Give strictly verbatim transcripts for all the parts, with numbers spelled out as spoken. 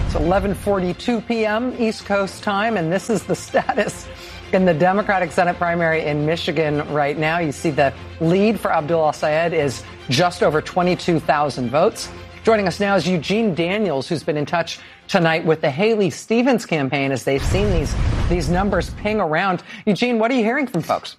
It's eleven forty-two p.m. East Coast time, and this is the status in the Democratic Senate primary in Michigan right now. You see the lead for Abdul El-Sayed is just over twenty-two thousand votes. Joining us now is Eugene Daniels, who's been in touch tonight with the Haley Stevens campaign as they've seen these these numbers ping around. Eugene, what are you hearing from folks?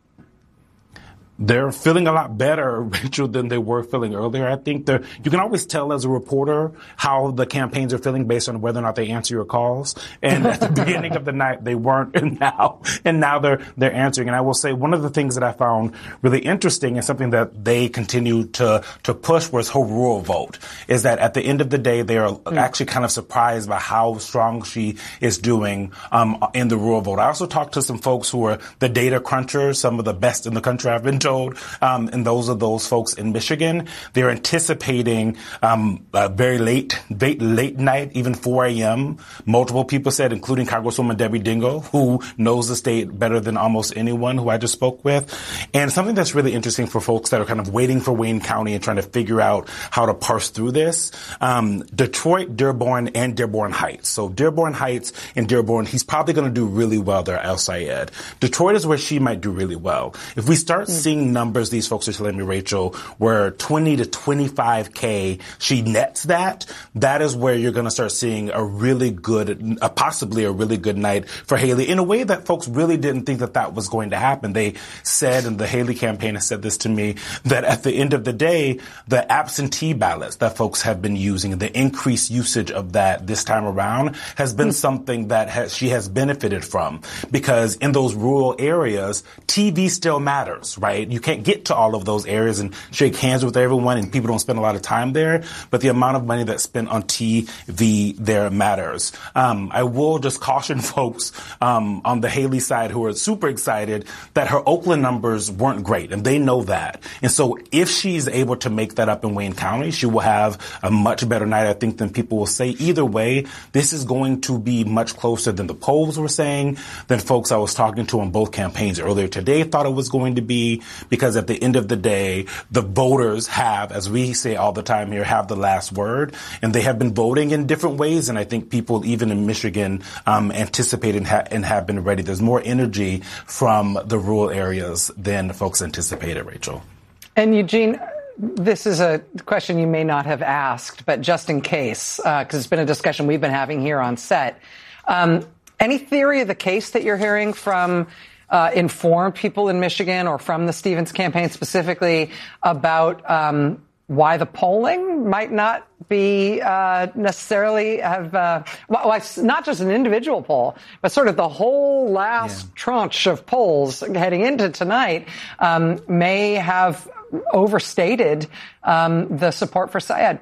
They're feeling a lot better, Rachel, than they were feeling earlier. I think they're, you can always tell as a reporter how the campaigns are feeling based on whether or not they answer your calls. And at the beginning of the night, they weren't, and now, and now they're, they're answering. And I will say one of the things that I found really interesting and something that they continue to, to push was her rural vote, is that at the end of the day, they are mm. actually kind of surprised by how strong she is doing, um, in the rural vote. I also talked to some folks who are the data crunchers, some of the best in the country, I've been told. Um, and those are those folks in Michigan. They're anticipating um, a very late, late, late night, even four a.m. Multiple people said, including Congresswoman Debbie Dingell, who knows the state better than almost anyone who I just spoke with. And something that's really interesting for folks that are kind of waiting for Wayne County and trying to figure out how to parse through this. Um, Detroit, Dearborn, and Dearborn Heights. So Dearborn Heights and Dearborn, he's probably going to do really well there, El-Sayed. Detroit is where she might do really well. If we start mm-hmm. seeing numbers these folks are telling me, Rachel, where twenty to twenty-five K, she nets that, that is where you're going to start seeing a really good, uh, possibly a really good night for Haley in a way that folks really didn't think that that was going to happen. They said, and the Haley campaign has said this to me, that at the end of the day, the absentee ballots that folks have been using, the increased usage of that this time around has been mm-hmm. something that has, she has benefited from, because in those rural areas, T V still matters, right? You can't get to all of those areas and shake hands with everyone, and people don't spend a lot of time there, but the amount of money that's spent on T V there matters. Um, I will just caution folks um, on the Haley side who are super excited that her Oakland numbers weren't great, and they know that. And so if she's able to make that up in Wayne County, she will have a much better night, I think, than people will say. Either way, this is going to be much closer than the polls were saying, than folks I was talking to on both campaigns earlier today thought it was going to be, because at the end of the day, the voters have, as we say all the time here, have the last word, and they have been voting in different ways. And I think people, even in Michigan, um, anticipate and, ha- and have been ready. There's more energy from the rural areas than folks anticipated, Rachel. And Eugene, this is a question you may not have asked, but just in case, because uh, it's been a discussion we've been having here on set. Um, any theory of the case that you're hearing from Uh, informed people in Michigan or from the Stevens campaign specifically about um, why the polling might not be uh, necessarily have, uh, well, it's not just an individual poll, but sort of the whole last yeah. tranche of polls heading into tonight um, may have overstated um, the support for Sayed?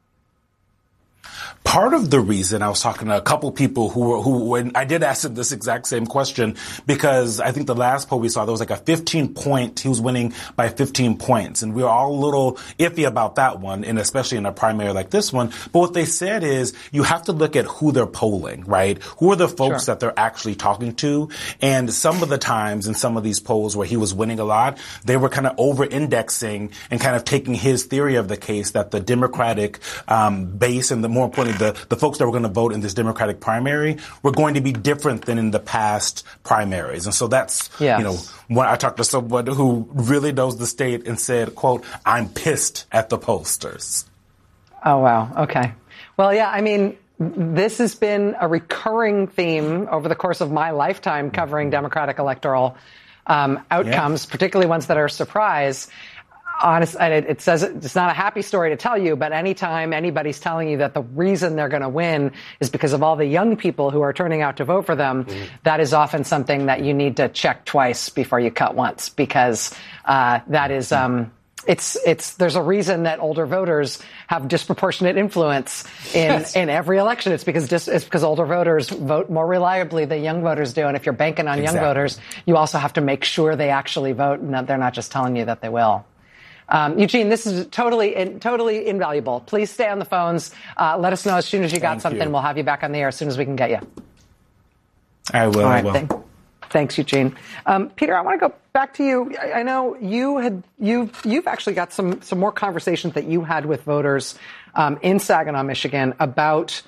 Part of the reason I was talking to a couple people who were, who, when I did ask them this exact same question, because I think the last poll we saw, there was like a fifteen point, he was winning by fifteen points. And we were all a little iffy about that one, and especially in a primary like this one. But what they said is you have to look at who they're polling, right? Who are the folks sure. that they're actually talking to? And some of the times in some of these polls where he was winning a lot, they were kind of over-indexing and kind of taking his theory of the case that the Democratic um, base, and the more importantly, The, the folks that were going to vote in this Democratic primary were going to be different than in the past primaries. And so that's, yes. you know, when I talked to someone who really knows the state and said, quote, I'm pissed at the pollsters. Oh, wow. Okay. Well, yeah, I mean, this has been a recurring theme over the course of my lifetime covering Democratic electoral um, outcomes, yeah. particularly ones that are a surprise. Honest, it says it's not a happy story to tell you, but anytime anybody's telling you that the reason they're going to win is because of all the young people who are turning out to vote for them, mm. that is often something that you need to check twice before you cut once, because uh, that is um, it's it's there's a reason that older voters have disproportionate influence in yes. in every election. It's because dis, it's because older voters vote more reliably than young voters do, and if you're banking on exactly. young voters, you also have to make sure they actually vote and that they're not just telling you that they will. Um, Eugene, this is totally, in, totally invaluable. Please stay on the phones. Uh, let us know as soon as you got Thank something. You. We'll have you back on the air as soon as we can get you. I will. All right, I will. Thank, thanks, Eugene. Um, Peter, I want to go back to you. I, I know you had you you've actually got some some more conversations that you had with voters um, in Saginaw, Michigan, about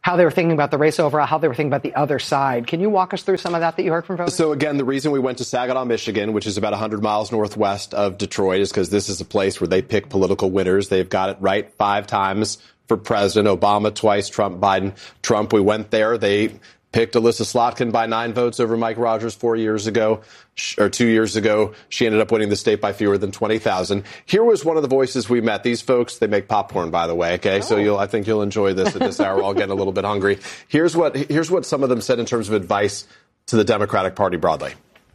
how they were thinking about the race overall, how they were thinking about the other side. Can you walk us through some of that that you heard from voters? So, again, the reason we went to Saginaw, Michigan, which is about one hundred miles northwest of Detroit, is because this is a place where they pick political winners. They've got it right five times for president. Obama twice, Trump, Biden. Trump, we went there. They picked Alyssa Slotkin by nine votes over Mike Rogers four years ago, or two years ago. She ended up winning the state by fewer than twenty thousand. Here was one of the voices we met. These folks, they make popcorn, by the way. Okay, oh. So you'll, I think you'll enjoy this at this hour. We're all getting a little bit hungry. Here's what, here's what some of them said in terms of advice to the Democratic Party broadly.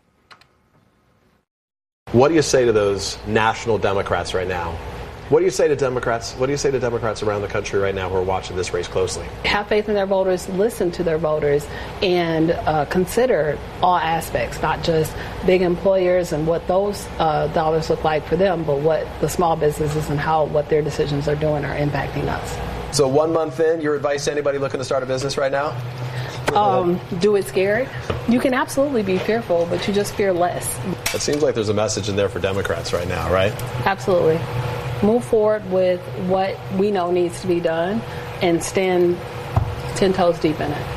What do you say to those national Democrats right now? What do you say to Democrats? What do you say to Democrats around the country right now who are watching this race closely? Have faith in their voters, listen to their voters, and uh, consider all aspects, not just big employers and what those uh, dollars look like for them, but what the small businesses and how what their decisions are doing are impacting us. So one month in, your advice to anybody looking to start a business right now? Um, do it scared. You can absolutely be fearful, but you just fear less. It seems like there's a message in there for Democrats right now, right? Absolutely. Move forward with what we know needs to be done and stand ten toes deep in it.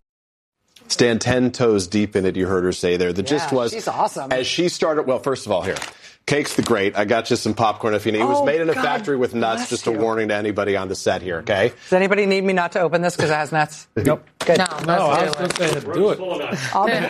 Stand ten toes deep in it, you heard her say there. The yeah, gist was, she's awesome. As she started, well, first of all, here, Cake's the great. I got you some popcorn if you need. It was oh, made in a God factory with nuts, just you. a warning to anybody on the set here, okay? Does anybody need me not to open this because it has nuts? Nope. Good. No, no I was going to say, do it. I'll be,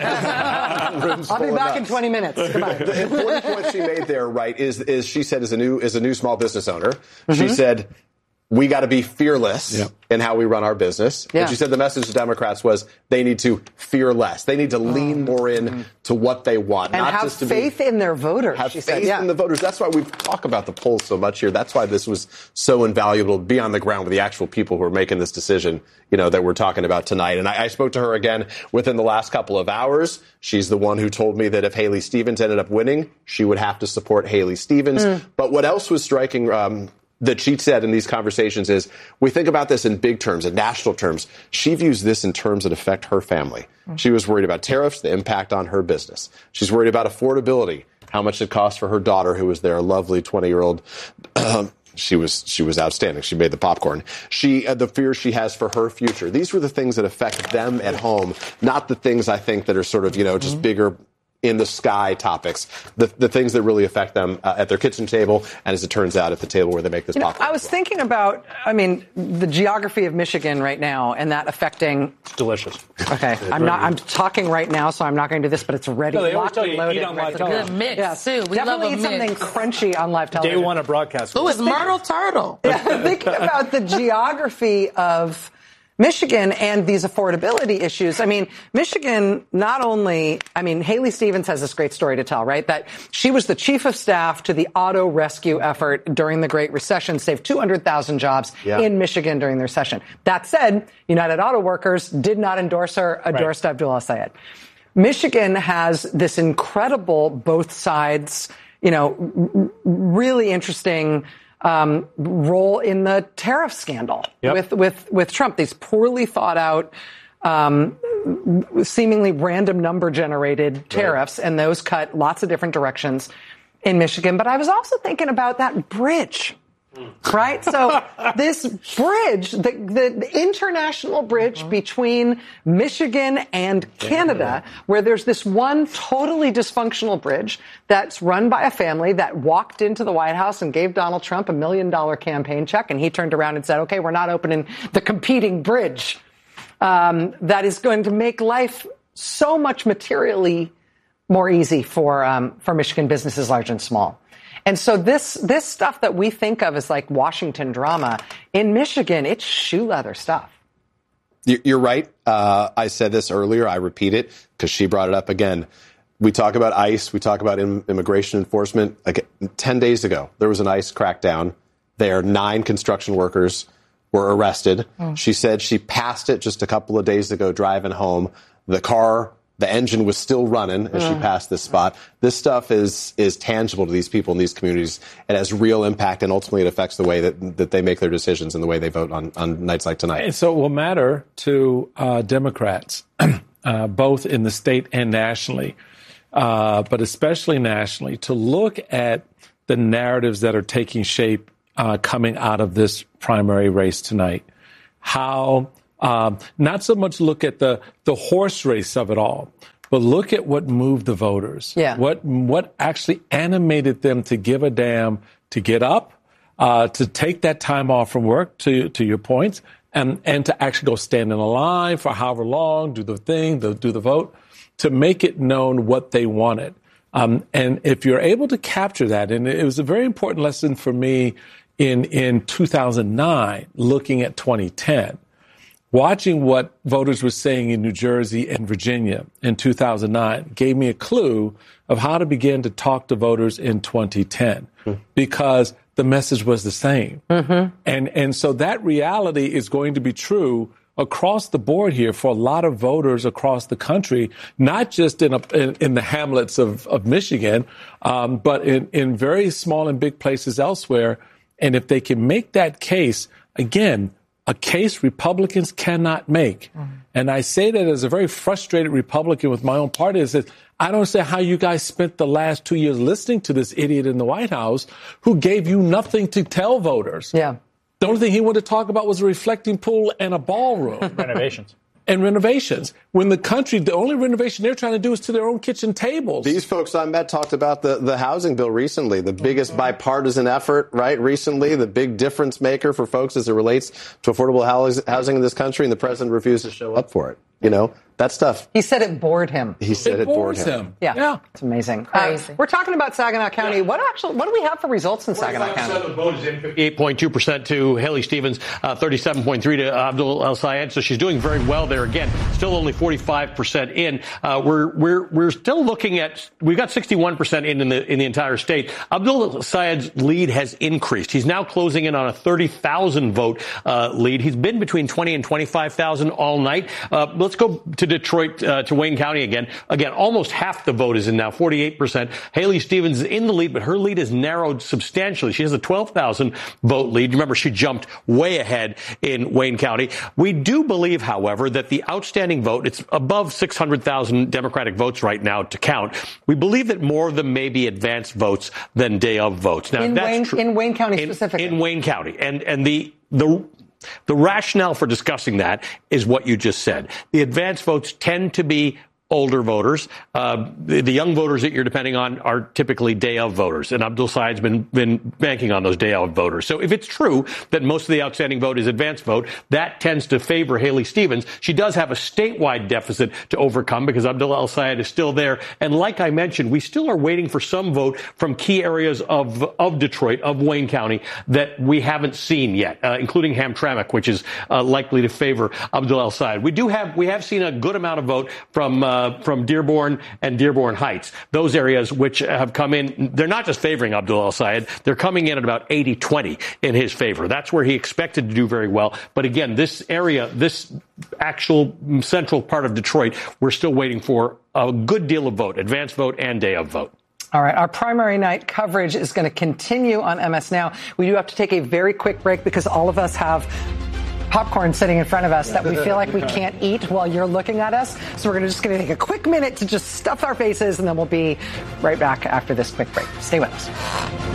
I'll be back in twenty minutes. Goodbye. The important point she made there, right, is is she said as a new as a new small business owner, mm-hmm. she said, we got to be fearless yep. in how we run our business. Yeah. And she said the message to Democrats was they need to fear less. They need to lean more in mm-hmm. to what they want. And not have just to faith be, in their voters. Have she faith said, yeah. in the voters. That's why we talk about the polls so much here. That's why this was so invaluable to be on the ground with the actual people who are making this decision, you know, that we're talking about tonight. And I, I spoke to her again within the last couple of hours. She's the one who told me that if Haley Stevens ended up winning, she would have to support Haley Stevens. Mm. But what else was striking, um, that she said in these conversations is we think about this in big terms, in national terms. She views this in terms that affect her family. She was worried about tariffs, the impact on her business. She's worried about affordability, how much it costs for her daughter, who was there, a lovely twenty-year-old. Um, she was she was outstanding. She made the popcorn. She uh, the fear she has for her future. These were the things that affect them at home, not the things I think that are sort of, you know, just mm-hmm. bigger in the sky topics, the the things that really affect them uh, at their kitchen table, and as it turns out, at the table where they make this you know, popcorn. I was well. thinking about, I mean, the geography of Michigan right now, and that affecting. It's delicious. Okay, I'm not. I'm talking right now, so I'm not going to do this, but it's ready. No, they always locked tell and you, loaded. eat on live television. Good mix, yes. too. We Definitely love a eat something mix. crunchy on live television. Day one of broadcast. Ooh, it's Myrtle Turtle. Yeah, thinking about the geography of Michigan and these affordability issues. I mean, Michigan not only, I mean, Haley Stevens has this great story to tell, right? That she was the chief of staff to the auto rescue effort during the Great Recession, saved two hundred thousand jobs yeah. in Michigan during the recession. That said, United Auto Workers did not endorse her, endorsed right. Abdullah Sayed. Michigan has this incredible both sides, you know, really interesting Um, role in the tariff scandal yep. with, with, with Trump. These poorly thought out, um, seemingly random number generated tariffs, right. and those cut lots of different directions in Michigan. But I was also thinking about that bridge. Right? So this bridge, the, the, the international bridge mm-hmm. between Michigan and Canada, yeah. where there's this one totally dysfunctional bridge that's run by a family that walked into the White House and gave Donald Trump a million dollar campaign check. And he turned around and said, okay, we're not opening the competing bridge. Um, that is going to make life so much materially more easy for, um, for Michigan businesses, large and small. And so this this stuff that we think of as like Washington drama, in Michigan, it's shoe leather stuff. You're right. Uh, I said this earlier. I repeat it because she brought it up again. We talk about ICE. We talk about im- immigration enforcement. Like ten days ago, there was an ICE crackdown. There, nine construction workers were arrested. Mm. She said she passed it just a couple of days ago driving home. The car... The engine was still running as she passed this spot. This stuff is is tangible to these people in these communities. It has real impact, and ultimately it affects the way that, that they make their decisions and the way they vote on, on nights like tonight. And so it will matter to uh, Democrats, uh, both in the state and nationally, uh, but especially nationally, to look at the narratives that are taking shape uh, coming out of this primary race tonight. How Um, not so much look at the, the horse race of it all, but look at what moved the voters. Yeah. What, what actually animated them to give a damn, to get up, uh, to take that time off from work, to, to your points, and, and to actually go stand in a line for however long, do the thing, the, do the vote, to make it known what they wanted. Um, and if you're able to capture that, and it was a very important lesson for me in, in two thousand nine, looking at twenty ten, watching what voters were saying in New Jersey and Virginia in two thousand nine gave me a clue of how to begin to talk to voters in twenty ten, mm-hmm. because the message was the same. Mm-hmm. And, and so that reality is going to be true across the board here for a lot of voters across the country, not just in, a, in, in the hamlets of, of Michigan, um, but in, in very small and big places elsewhere. And if they can make that case, again, a case Republicans cannot make. Mm-hmm. And I say that as a very frustrated Republican with my own party, is that I don't see how you guys spent the last two years listening to this idiot in the White House who gave you nothing to tell voters. Yeah. The only thing he wanted to talk about was a reflecting pool and a ballroom. Renovations. And renovations. When the country, the only renovation they're trying to do is to their own kitchen tables. These folks I met talked about the, the housing bill recently, the biggest bipartisan effort, right, recently, the big difference maker for folks as it relates to affordable housing in this country, and the president refused to show up for it. You know, that stuff. He said it bored him. He said it, it bored him. him. Yeah. yeah. It's amazing. Crazy. Uh, we're talking about Saginaw County. Yeah. What actually, what do we have for results in Saginaw County? The vote is in fifty-eight point two percent to Haley Stevens, uh, thirty-seven point three to Abdul El-Sayed. So she's doing very well there. Again, still only forty-five percent in. Uh, we're, we're, we're still looking at, we've got sixty-one percent in in the, in the entire state. Abdul El-Sayed's lead has increased. He's now closing in on a thirty thousand vote, uh, lead. He's been between twenty and twenty-five thousand all night. Uh, let's go to Detroit, uh, to Wayne County again. Again, almost half the vote is in now, forty-eight percent. Haley Stevens is in the lead, but her lead has narrowed substantially. She has a twelve thousand vote lead. Remember, she jumped way ahead in Wayne County. We do believe, however, that the outstanding vote, it's above six hundred thousand Democratic votes right now to count. We believe that more of them may be advanced votes than day of votes. Now, in, that's Wayne, true. in Wayne County in, specifically? In Wayne County. And, and the, the, The rationale for discussing that is what you just said. The advanced votes tend to be older voters. Uh, the, the young voters that you're depending on are typically day of voters, and Abdul Sayed's been been banking on those day of voters. So if it's true that most of the outstanding vote is advanced vote, that tends to favor Haley Stevens. She does have a statewide deficit to overcome because Abdul El-Sayed is still there. And like I mentioned, we still are waiting for some vote from key areas of of Detroit, of Wayne County, that we haven't seen yet, uh, including Hamtramck, which is uh, likely to favor Abdul El-Sayed. We do have we have seen a good amount of vote from uh, from Dearborn and Dearborn Heights, those areas which have come in. They're not just favoring Abdul El-Sayed. They're coming in at about eighty twenty in his favor. That's where he expected to do very well. But again, this area, this actual central part of Detroit, we're still waiting for a good deal of vote, advanced vote and day of vote. All right. Our primary night coverage is going to continue on M S Now. We do have to take a very quick break because all of us have popcorn sitting in front of us that we feel like we can't eat while you're looking at us. So we're gonna just going to take a quick minute to just stuff our faces, and then we'll be right back after this quick break. Stay with us.